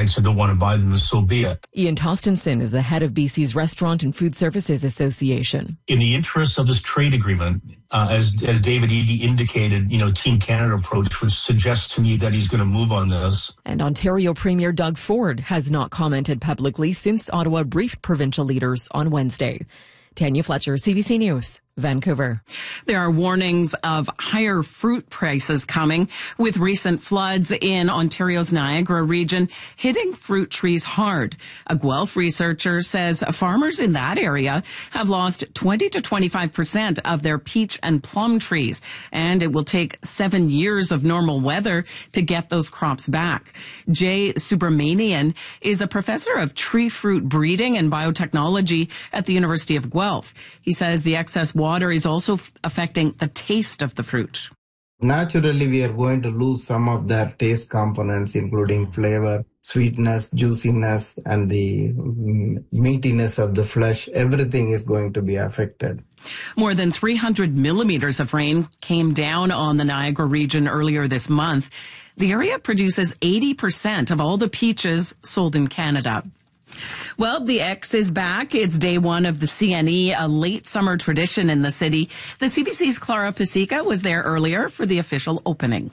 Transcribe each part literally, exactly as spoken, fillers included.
Hispanics who don't want to buy them, so be it. Ian Tostenson is the head of B C's Restaurant and Food Services Association. In the interest of this trade agreement, uh, as, as David Eby indicated, you know, Team Canada approach would suggest to me that he's going to move on this. And Ontario Premier Doug Ford has not commented publicly since Ottawa briefed provincial leaders on Wednesday. Tanya Fletcher, C B C News, Vancouver. There are warnings of higher fruit prices coming with recent floods in Ontario's Niagara region hitting fruit trees hard. A Guelph researcher says farmers in that area have lost twenty to twenty-five percent of their peach and plum trees, and it will take seven years of normal weather to get those crops back. Jay Subramanian is a professor of tree fruit breeding and biotechnology at the University of Guelph. He says the excess water is also f- affecting the taste of the fruit. Naturally, we are going to lose some of their taste components, including flavor, sweetness, juiciness, and the mm, meatiness of the flesh. Everything is going to be affected. More than three hundred millimeters of rain came down on the Niagara region earlier this month. The area produces eighty percent of all the peaches sold in Canada. Well, the X is back. It's day one of the C N E, a late summer tradition in the city. The C B C's Clara Pasica was there earlier for the official opening.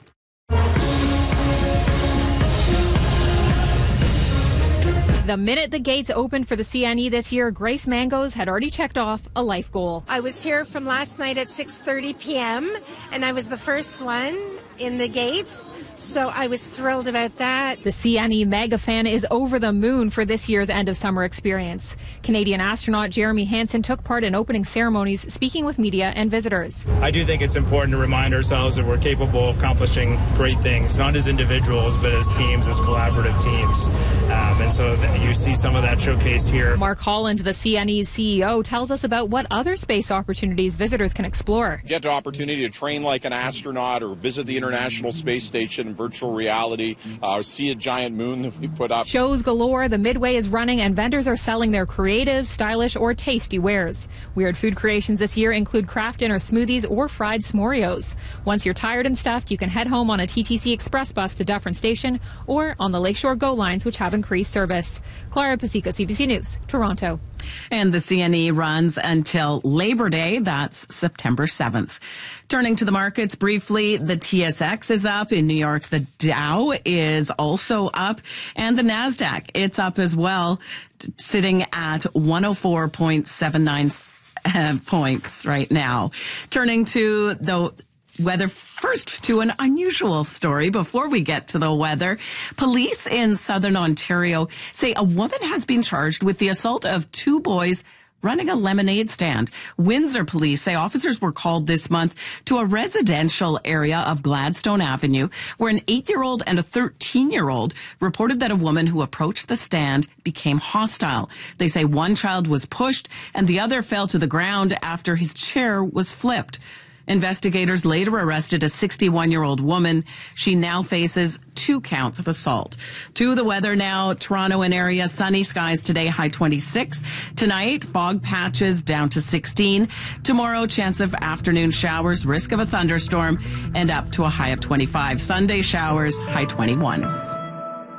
The minute the gates opened for the C N E this year, Grace Mangos had already checked off a life goal. I was here from last night at six thirty p.m. and I was the first one in the gates, so I was thrilled about that. The C N E mega fan is over the moon for this year's end of summer experience. Canadian astronaut Jeremy Hansen took part in opening ceremonies, speaking with media and visitors. I do think it's important to remind ourselves that we're capable of accomplishing great things, not as individuals, but as teams, as collaborative teams. Um, and so you see some of that showcase here. Mark Holland, the C N E's C E O, tells us about what other space opportunities visitors can explore. Get the opportunity to train like an astronaut or visit the International Space Station in virtual reality, uh, see a giant moon that we put up. Shows galore, the Midway is running, and vendors are selling their creative, stylish, or tasty wares. Weird food creations this year include craft dinner smoothies or fried s'morios. Once you're tired and stuffed, you can head home on a T T C Express bus to Dufferin Station or on the Lakeshore Go lines, which have increased service. Clara Pasica, C B C News, Toronto. And the C N E runs until Labor Day. That's September seventh. Turning to the markets briefly, the T S X is up. In New York, the Dow is also up. And the NASDAQ, it's up as well, sitting at one oh four point seven nine uh, points right now. Turning to the weather, first to an unusual story before we get to the weather. Police in southern Ontario say a woman has been charged with the assault of two boys running a lemonade stand. Windsor police say officers were called this month to a residential area of Gladstone Avenue where an eight-year-old and a thirteen-year-old reported that a woman who approached the stand became hostile. They say one child was pushed and the other fell to the ground after his chair was flipped. Investigators later arrested a sixty-one-year-old woman. She now faces two counts of assault. To the weather now, Toronto and area, sunny skies today, high twenty-six. Tonight, fog patches down to sixteen. Tomorrow, chance of afternoon showers, risk of a thunderstorm, and up to a high of twenty-five. Sunday showers, high twenty-one.